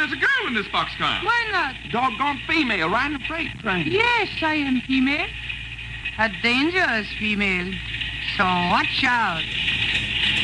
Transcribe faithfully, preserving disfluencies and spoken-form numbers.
there's a girl in this boxcar. Why not? Doggone female riding the freight train. Yes, I am female. A dangerous female. So watch out.